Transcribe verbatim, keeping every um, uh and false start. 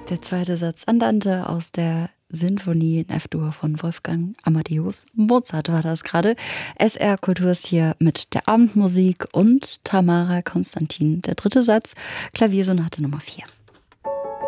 Der zweite Satz Andante aus der Sinfonie in F-Dur von Wolfgang Amadeus Mozart war das gerade. S R Kultur ist hier mit der Abendmusik und Tamara Konstantin. Der dritte Satz, Klaviersonate Nummer vier.